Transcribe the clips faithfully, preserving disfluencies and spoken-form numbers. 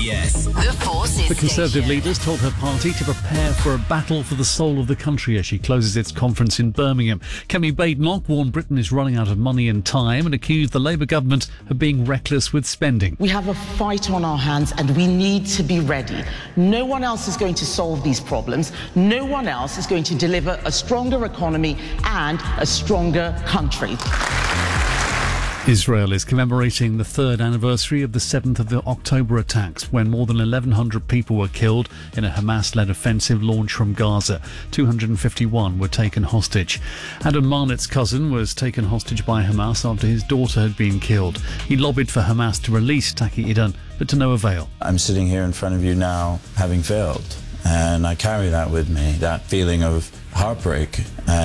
B S. The Forces The Conservative Station. leaders told her party to prepare for a battle for the soul of the country as she closes its conference in Birmingham. Kemi Badenoch warned Britain is running out of money and time and accused the Labour government of being reckless with spending. We have a fight on our hands and we need to be ready. No one else is going to solve these problems. No one else is going to deliver a stronger economy and a stronger country. Israel is commemorating the third anniversary of the seventh of the October attacks, when more than eleven hundred people were killed in a Hamas-led offensive launched from Gaza. two hundred fifty-one were taken hostage. Adam Marnet's cousin was taken hostage by Hamas after his daughter had been killed. He lobbied for Hamas to release Taki Idan, but to no avail. I'm sitting here in front of you now having failed, and I carry that with me, that feeling of heartbreak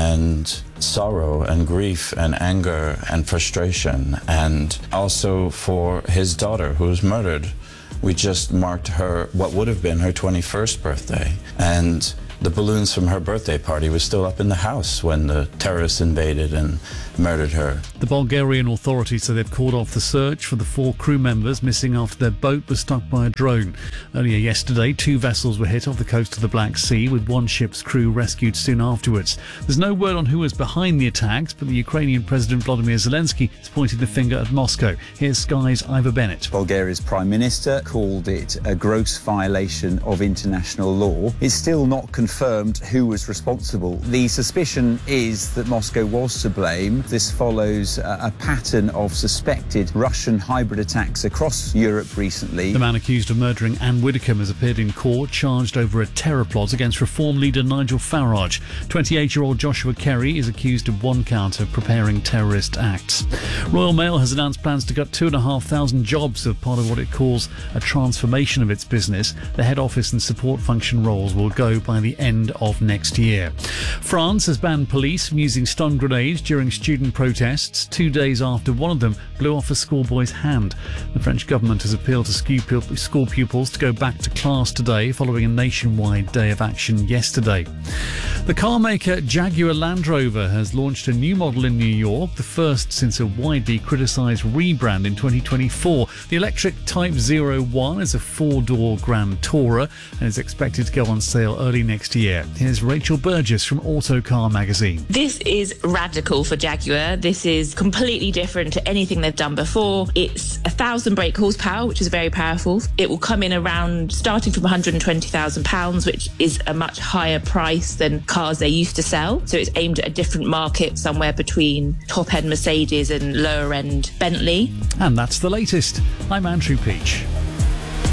and sorrow and grief and anger and frustration, and also for his daughter who was murdered. We just marked her, what would have been her twenty-first birthday, and the balloons from her birthday party were still up in the house when the terrorists invaded and murdered her. The Bulgarian authorities say they've called off the search for the four crew members missing after their boat was struck by a drone. Earlier yesterday, two vessels were hit off the coast of the Black Sea, with one ship's crew rescued soon afterwards. There's no word on who was behind the attacks, but the Ukrainian President Volodymyr Zelensky is pointing the finger at Moscow. Here's Sky's Ivor Bennett. Bulgaria's Prime Minister called it a gross violation of international law. It's still not confirmed who was responsible. The suspicion is that Moscow was to blame. This follows a, a pattern of suspected Russian hybrid attacks across Europe recently. The man accused of murdering Anne Widdecombe has appeared in court, charged over a terror plot against Reform leader Nigel Farage. twenty-eight-year-old Joshua Kerry is accused of one count of preparing terrorist acts. Royal Mail has announced plans to cut two and a half thousand jobs as part of what it calls a transformation of its business. The head office and support function roles will go by the end of next year. France has banned police from using stun grenades during student protests, two days after one of them blew off a schoolboy's hand. The French government has appealed to school pupils to go back to class today, following a nationwide day of action yesterday. The car maker Jaguar Land Rover has launched a new model in New York, the first since a widely criticised rebrand in twenty twenty-four. The electric Type zero one is a four-door Grand Tourer and is expected to go on sale early next year. Here's Rachel Burgess from Autocar magazine. This is radical for Jaguar. This is completely different to anything they've done before. It's a thousand brake horsepower, which is very powerful. It will come in around starting from one hundred twenty thousand pounds, which is a much higher price than cars they used to sell. So it's aimed at a different market, somewhere between top-end Mercedes and lower-end Bentley. And that's the latest. I'm Andrew Peach.